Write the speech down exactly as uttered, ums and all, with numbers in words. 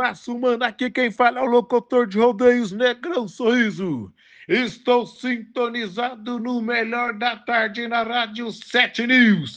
massa humana, aqui quem fala é o locutor de rodeios Negrão Sorriso. Estou sintonizado no melhor da tarde na Rádio Sete News.